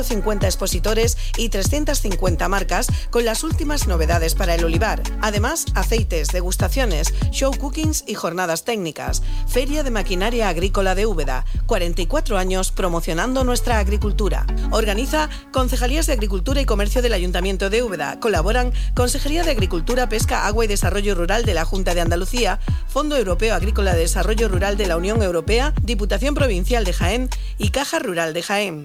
50 expositores y 350 marcas con las últimas novedades para el olivar. Además, aceites, degustaciones, show cookings y jornadas técnicas. Feria de Maquinaria Agrícola de Úbeda. 44 años promocionando nuestra agricultura. Organiza Concejalías de Agricultura y Comercio del Ayuntamiento de Úbeda. Colaboran Consejería de Agricultura, Pesca, Agua y Desarrollo Rural de la Junta de Andalucía, Fondo Europeo Agrícola de Desarrollo Rural de la Unión Europea, Diputación Provincial de Jaén y Caja Rural de Jaén.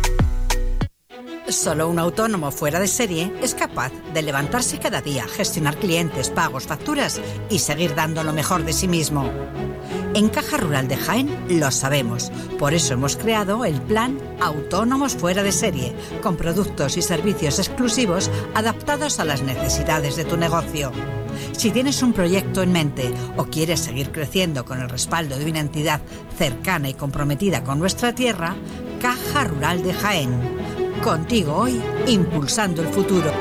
Solo un autónomo fuera de serie es capaz de levantarse cada día, gestionar clientes, pagos, facturas y seguir dando lo mejor de sí mismo. En Caja Rural de Jaén lo sabemos, por eso hemos creado el plan Autónomos Fuera de Serie, con productos y servicios exclusivos adaptados a las necesidades de tu negocio. Si tienes un proyecto en mente o quieres seguir creciendo con el respaldo de una entidad cercana y comprometida con nuestra tierra, Caja Rural de Jaén. Contigo hoy, impulsando el futuro.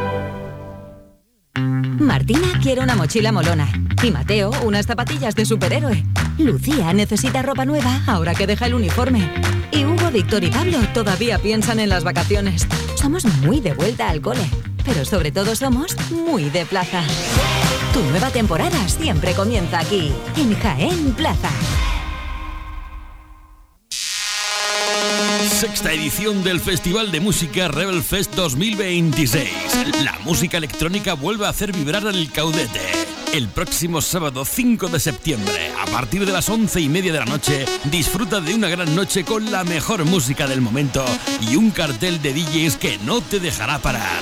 Martina quiere una mochila molona y Mateo unas zapatillas de superhéroe. Lucía necesita ropa nueva ahora que deja el uniforme. Y Hugo, Víctor y Pablo todavía piensan en las vacaciones. Somos muy de vuelta al cole, pero sobre todo somos muy de plaza. Tu nueva temporada siempre comienza aquí, en Jaén Plaza. Sexta edición del Festival de Música Rebel Fest 2026. La música electrónica vuelve a hacer vibrar el caudete. El próximo sábado 5 de septiembre, a partir de las 11:30 de la noche, disfruta de una gran noche con la mejor música del momento y un cartel de DJs que no te dejará parar.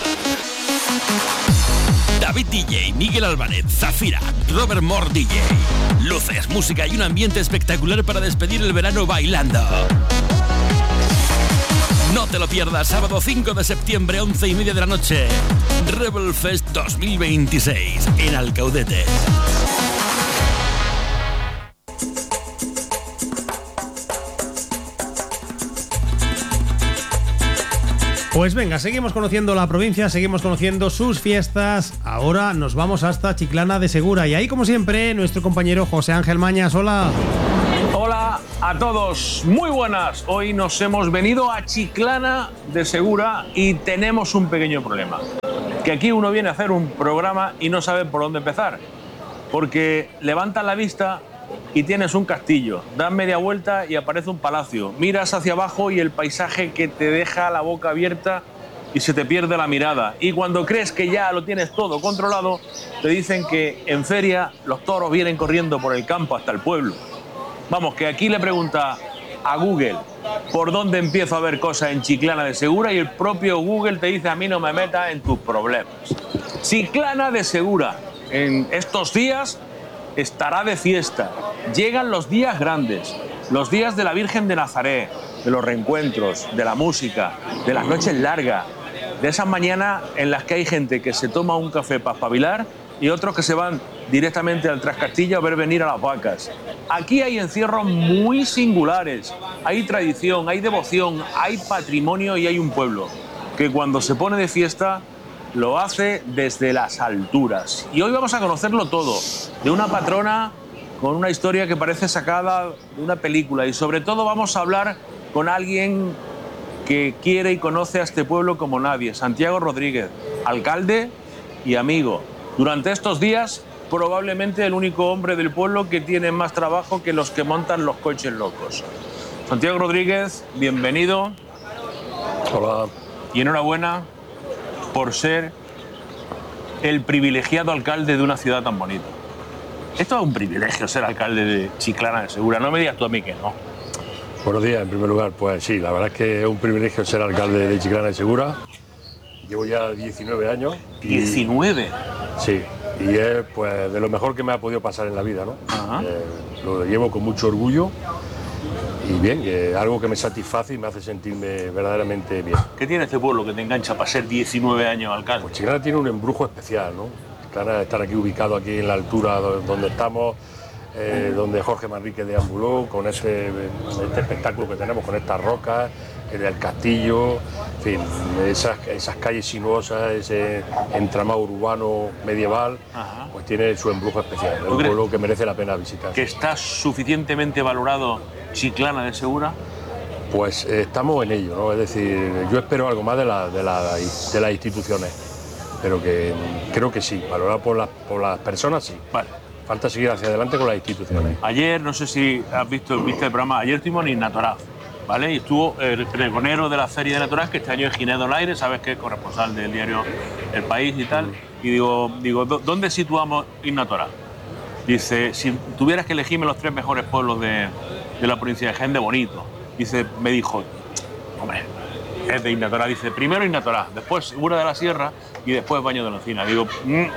David DJ, Miguel Álvarez, Zafira, Robert Moore DJ. Luces, música y un ambiente espectacular para despedir el verano bailando. No te lo pierdas, sábado 5 de septiembre, 11:30 de la noche. Rebel Fest 2026, en Alcaudete. Pues venga, seguimos conociendo la provincia, seguimos conociendo sus fiestas. Ahora nos vamos hasta Chiclana de Segura. Y ahí, como siempre, nuestro compañero José Ángel Mañas. Hola. Hola a todos, muy buenas. Hoy nos hemos venido a Chiclana de Segura y tenemos un pequeño problema. Que aquí uno viene a hacer un programa y no sabe por dónde empezar. Porque levantas la vista y tienes un castillo, das media vuelta y aparece un palacio. Miras hacia abajo y el paisaje que te deja la boca abierta y se te pierde la mirada. Y cuando crees que ya lo tienes todo controlado, te dicen que en feria los toros vienen corriendo por el campo hasta el pueblo. Vamos, que aquí le pregunta a Google por dónde empiezo a ver cosas en Chiclana de Segura y el propio Google te dice: a mí no me metas en tus problemas. Chiclana de Segura, en estos días estará de fiesta. Llegan los días grandes, los días de la Virgen de Nazaret, de los reencuentros, de la música, de las noches largas, de esas mañanas en las que hay gente que se toma un café para espabilar y otros que se van directamente al Trascastilla a ver venir a las vacas. Aquí hay encierros muy singulares, hay tradición, hay devoción, hay patrimonio y hay un pueblo que cuando se pone de fiesta lo hace desde las alturas. Y hoy vamos a conocerlo todo, de una patrona con una historia que parece sacada de una película y sobre todo vamos a hablar con alguien que quiere y conoce a este pueblo como nadie, Santiago Rodríguez, alcalde y amigo. Durante estos días, probablemente el único hombre del pueblo que tiene más trabajo que los que montan los coches locos. Santiago Rodríguez, bienvenido. Hola. Y enhorabuena por ser el privilegiado alcalde de una ciudad tan bonita. Esto es un privilegio, ser alcalde de Chiclana de Segura. No me digas tú a mí que no. Buenos días, en primer lugar. Pues sí, la verdad es que es un privilegio ser alcalde de Chiclana de Segura. Llevo ya 19 años. Y, ¿19? Sí, y es pues de lo mejor que me ha podido pasar en la vida, ¿no? Lo llevo con mucho orgullo y bien, algo que me satisface y me hace sentirme verdaderamente bien. ¿Qué tiene este pueblo que te engancha para ser 19 años alcalde? Pues Chiclana tiene un embrujo especial, ¿no? Chiclana, estar aquí ubicado aquí en la altura donde estamos, donde Jorge Manrique deambuló, con este espectáculo que tenemos, con estas rocas, el castillo, en fin, esas calles sinuosas, ese entramado urbano medieval. Ajá. Pues tiene su embrujo especial. Es un pueblo que merece la pena visitar. ¿Que está suficientemente valorado Chiclana de Segura? Pues estamos en ello, ¿no? Es decir, yo espero algo más de las instituciones, pero que creo que sí, valorado por las personas, sí. Vale. Falta seguir hacia adelante con las instituciones. Ayer, no sé si viste el programa, ayer estuvimos en Innatorá, ¿vale? Y estuvo el pregonero de la Feria de Innatorá, que este año es Ginés Donaire, sabes que es corresponsal del diario El País y tal. Y digo, ¿dónde situamos Innatorá? Dice, si tuvieras que elegirme los 3 mejores pueblos de la provincia de Jaén, de bonito. Dice, me dijo, hombre, es de Innatorá. Dice, primero Innatorá, después Segura de la Sierra y después Baños de la Encina. Digo,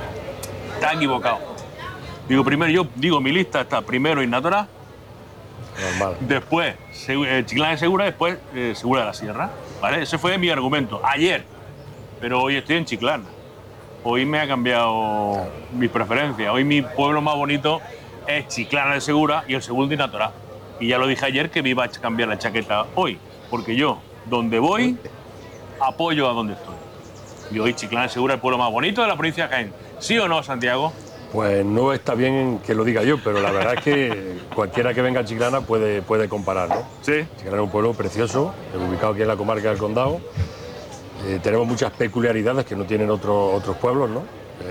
está equivocado. Digo, primero yo digo, mi lista está primero Innatorá, Normal. después Chiclana de Segura, después Segura de la Sierra. ¿Vale? Ese fue mi argumento ayer, pero hoy estoy en Chiclana. Hoy me ha cambiado mis preferencias. Hoy mi pueblo más bonito es Chiclana de Segura y el segundo Innatorá. Y ya lo dije ayer que me iba a cambiar la chaqueta hoy, porque yo, donde voy, apoyo a donde estoy. Y hoy Chiclana de Segura es el pueblo más bonito de la provincia de Jaén. ¿Sí o no, Santiago? Pues no está bien que lo diga yo, pero la verdad es que cualquiera que venga a Chiclana puede comparar, ¿no? Sí. Chiclana es un pueblo precioso, ubicado aquí en la comarca del Condado. Tenemos muchas peculiaridades que no tienen otros pueblos, ¿no?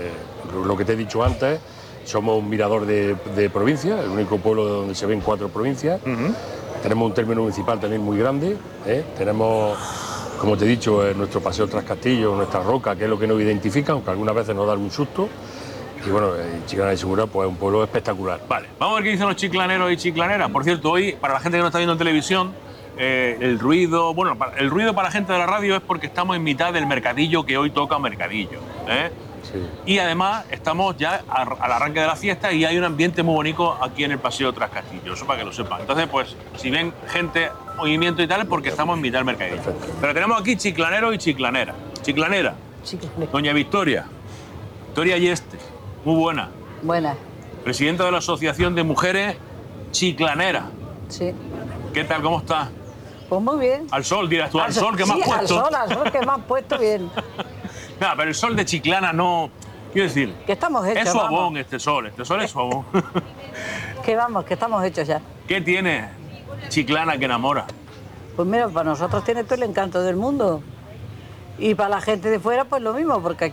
Lo que te he dicho antes, somos un mirador de provincias, el único pueblo donde se ven 4 provincias. Tenemos un término municipal también muy grande. Tenemos, como te he dicho, nuestro paseo tras Castillo, nuestra roca, que es lo que nos identifica, aunque algunas veces nos da un susto. Y bueno, Chiclana de Segura, pues es un pueblo espectacular. Vale, vamos a ver qué dicen los chiclaneros y chiclaneras. Por cierto, hoy, para la gente que no está viendo en televisión, el ruido para la gente de la radio es porque estamos en mitad del mercadillo que hoy toca mercadillo. Sí. Y además estamos ya al arranque de la fiesta y hay un ambiente muy bonito aquí en el Paseo Tras Castillo, eso para que lo sepan. Entonces, pues, si ven gente, movimiento y tal, es porque estamos en mitad del mercadillo. Perfecto. Pero tenemos aquí chiclaneros y chiclanera. Chiclanera, doña Victoria Yeste, muy buena. Buenas, Presidenta de la Asociación de Mujeres Chiclaneras. sí. ¿Qué tal? ¿Cómo estás? Pues muy bien. Al sol, dirás tú, al sol que me has Sí, puesto. al sol que me has puesto bien. Nada, pero el sol de Chiclana no. Quiero decir, Que estamos hechos, es suavón vamos. este sol es suavón. Que vamos, que estamos hechos ya. ¿Qué tiene Chiclana que enamora? Pues mira, para nosotros tiene todo el encanto del mundo. Y para la gente de fuera, pues lo mismo, porque